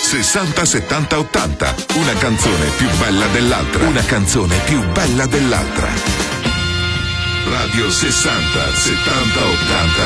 60 70 80. Una canzone più bella dell'altra. Una canzone più bella dell'altra. Radio 60 70 80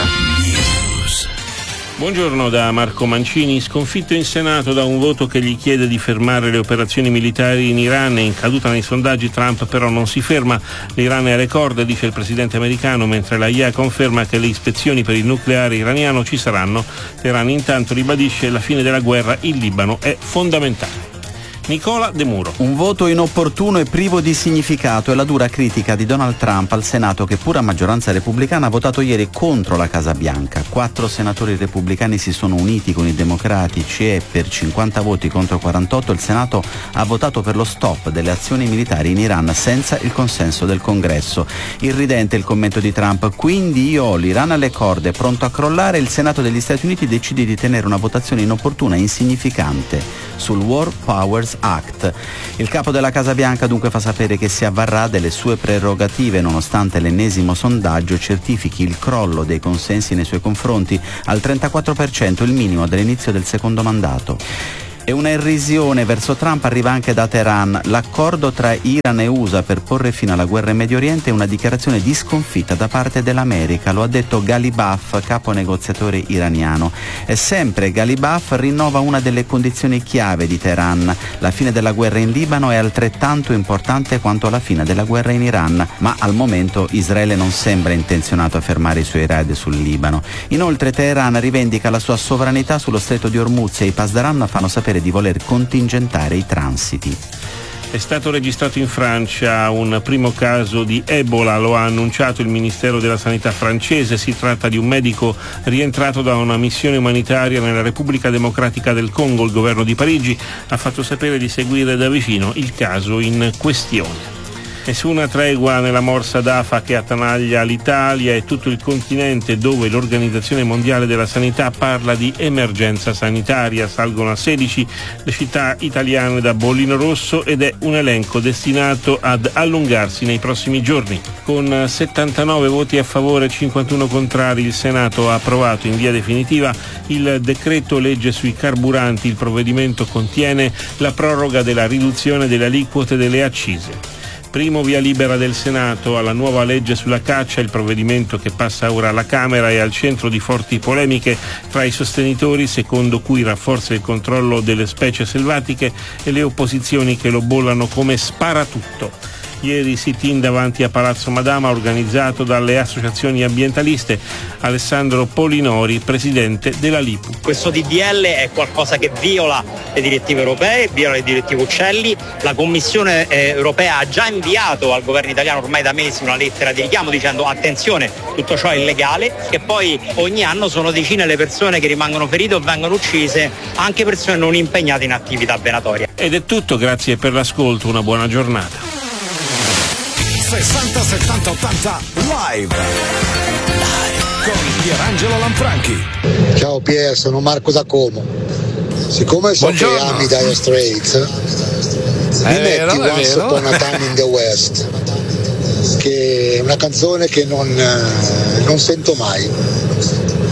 News. Buongiorno da Marco Mancini. Sconfitto in Senato da un voto che gli chiede di fermare le operazioni militari in Iran e in caduta nei sondaggi, Trump però non si ferma. L'Iran è alle corde, dice il presidente americano, mentre la IA conferma che le ispezioni per il nucleare iraniano ci saranno. Teheran intanto ribadisce la fine della guerra in Libano è fondamentale. Nicola De Muro. Un voto inopportuno e privo di significato è la dura critica di Donald Trump al Senato, che pur a maggioranza repubblicana ha votato ieri contro la Casa Bianca. 4 senatori repubblicani si sono uniti con i democratici e per 50 voti contro 48 il Senato ha votato per lo stop delle azioni militari in Iran senza il consenso del Congresso. Irridente il commento di Trump: quindi io ho l'Iran alle corde, pronto a crollare. Il Senato degli Stati Uniti decide di tenere una votazione inopportuna e insignificante sul War Powers Act. Il capo della Casa Bianca dunque fa sapere che si avvarrà delle sue prerogative nonostante l'ennesimo sondaggio certifichi il crollo dei consensi nei suoi confronti al 34%, il minimo dall'inizio del secondo mandato. E una irrisione verso Trump arriva anche da Teheran. L'accordo tra Iran e USA per porre fine alla guerra in Medio Oriente è una dichiarazione di sconfitta da parte dell'America, lo ha detto Ghalibaf, capo negoziatore iraniano. E sempre Ghalibaf rinnova una delle condizioni chiave di Teheran: la fine della guerra in Libano è altrettanto importante quanto la fine della guerra in Iran, ma al momento Israele non sembra intenzionato a fermare i suoi raid sul Libano. Inoltre Teheran rivendica la sua sovranità sullo stretto di Hormuz e i Pasdaran fanno sapere di voler contingentare i transiti. È stato registrato in Francia un primo caso di Ebola, lo ha annunciato il Ministero della Sanità francese. Si tratta di un medico rientrato da una missione umanitaria nella Repubblica Democratica del Congo. Il governo di Parigi ha fatto sapere di seguire da vicino il caso in questione. Nessuna tregua nella morsa d'afa che attanaglia l'Italia e tutto il continente, dove l'Organizzazione Mondiale della Sanità parla di emergenza sanitaria. Salgono a 16 le città italiane da bollino rosso ed è un elenco destinato ad allungarsi nei prossimi giorni. Con 79 voti a favore e 51 contrari, il Senato ha approvato in via definitiva il decreto legge sui carburanti. Il provvedimento contiene la proroga della riduzione delle aliquote delle accise. Primo via libera del Senato alla nuova legge sulla caccia. Il provvedimento che passa ora alla Camera è al centro di forti polemiche tra i sostenitori, secondo cui rafforza il controllo delle specie selvatiche, e le opposizioni che lo bollano come sparatutto. Ieri sit-in davanti a Palazzo Madama organizzato dalle associazioni ambientaliste. Alessandro Polinori, presidente della Lipu. Questo DDL è qualcosa che viola le direttive europee, viola le direttive uccelli. La Commissione europea ha già inviato al governo italiano ormai da mesi una lettera di richiamo dicendo attenzione, tutto ciò è illegale, che poi ogni anno sono decine le persone che rimangono ferite o vengono uccise, anche persone non impegnate in attività venatoria. Ed è tutto, grazie per l'ascolto, una buona giornata. 60 70 80 live con Pierangelo Lanfranchi. Ciao Pier, sono Marco da Como. Siccome so che ami Dire Straits, mi metti Once Upon a Time in the West, che è una canzone che non sento mai.